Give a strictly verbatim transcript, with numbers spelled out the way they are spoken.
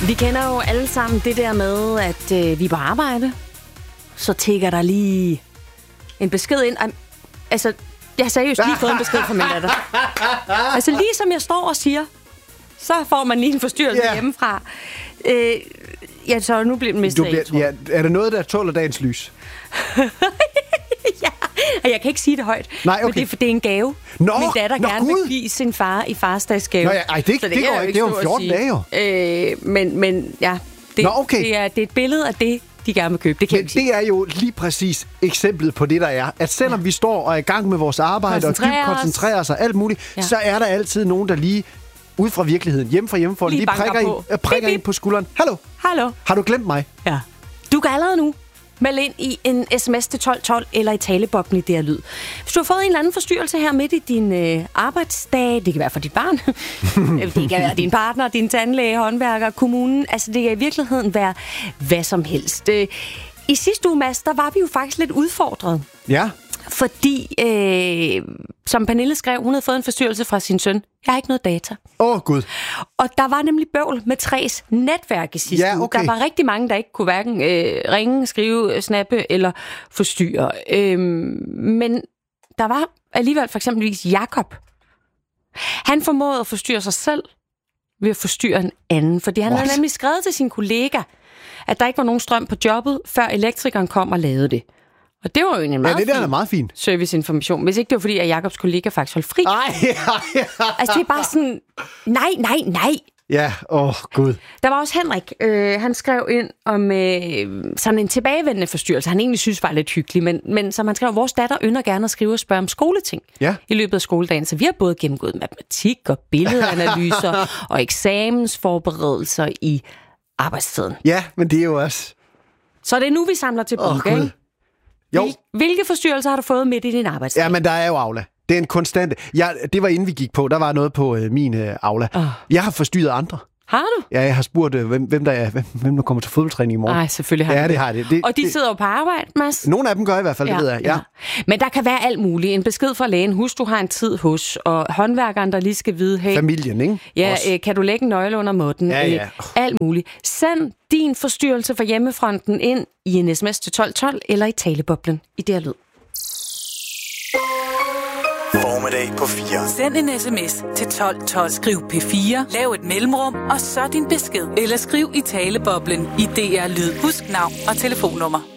Vi kender jo alle sammen det der med, at øh, vi er på arbejde. Så tækker der lige en besked ind. Altså, jeg har seriøst lige fået en besked fra min datter. Altså, lige som jeg står og siger, så får man lige en forstyrrelse yeah. hjemmefra. Øh, ja, så nu bliver det mistet af, ja, er det noget, der tåler dagens lys? Ja, og jeg kan ikke sige det højt. Nej, okay. Men det er, for det er en gave. Nå, min datter nå, gerne Gud. vil give sin far i farsdagsgave. Nå ja, ej, det, det, det går ikke. Det er jo fjorten dage jo. Øh, men, men ja, det, nå, okay. det, er, det er et billede af det, de gerne vil købe. Det, kan men det er jo lige præcis eksemplet på det, der er. At selvom ja. vi står og er i gang med vores arbejde og dybt koncentrerer os og alt muligt, ja. så er der altid nogen, der lige ud fra virkeligheden, hjemme fra hjemmefra, lige, lige prikker, ind, prikker ind på skulderen. Hallo? Hallo? Har du glemt mig? Ja. Du kan allerede nu meld ind i en sms til tolv tolv eller i taleboblen i D R Lyd. Hvis du har fået en eller anden forstyrrelse her midt i din øh, arbejdsdag, det kan være for dit barn, det kan være din partner, din tandlæge, håndværker, kommunen, altså det kan i virkeligheden være hvad som helst. Øh, I sidste uge, Mads, der var vi jo faktisk lidt udfordret. Ja. Fordi, øh, som Pernille skrev, hun havde fået en forstyrrelse fra sin søn. Jeg har ikke noget data. Åh, oh, Gud. Og der var nemlig bøvl med Træs netværk i sidste ja, okay. uge. Der var rigtig mange, der ikke kunne hverken øh, ringe, skrive, snappe eller forstyrre. Øh, men der var alligevel for eksempelvis Jakob. Han formåede at forstyrre sig selv ved at forstyrre en anden. Fordi han What? havde nemlig skrevet til sin kollega, at der ikke var nogen strøm på jobbet, før elektrikeren kom og lavede det. Og det var jo en meget, ja, det der er meget fint serviceinformation. Hvis ikke det var fordi, at Jakobs kollega faktisk holdt fri. Ej, ja, ja. Altså, det er bare sådan, nej, nej, nej. Ja, åh, oh, Gud. Der var også Henrik. Øh, han skrev ind om øh, sådan en tilbagevendende forstyrrelse. Han egentlig synes var lidt hyggelig, men, men som han skrev, vores datter ynder gerne at skrive og spørge om skoleting ja. i løbet af skoledagen. Så vi har både gennemgået matematik og billedanalyser og eksamensforberedelser i arbejdstiden. Ja, men det er jo også... Så det er nu, vi samler til bunke, oh, ikke? Jo. Hvilke forstyrrelser har du fået midt i din arbejdsdag? Ja, men der er jo Aula. Det er en konstante. Jeg, det var inden vi gik på. Der var noget på øh, min øh, Aula. Oh. Jeg har forstyrret andre. Har du? Ja, jeg har spurgt, øh, hvem, hvem, der er, hvem, hvem der kommer til fodboldtræning i morgen. Nej, selvfølgelig har ja, det. det har det. det og de det, sidder jo på arbejde, Mads. Nogle af dem gør i hvert fald, ja, det ved jeg. Ja. Ja. Men der kan være alt muligt. En besked fra lægen, husk, du har en tid hos, og håndværkeren, der lige skal vide, hey, familien, ikke? Ja, øh, kan du lægge en nøgle under måtten? Ja, ja. Øh, alt muligt. Send din forstyrrelse fra hjemmefronten ind i en sms til tolv tolv eller i taleboblen i D R Lyd. Formiddag på fire. Send en sms til tolv tolv. Skriv P fire, lav et mellemrum, og så din besked. Eller skriv i taleboblen i D R Lyd. Husk navn og telefonnummer.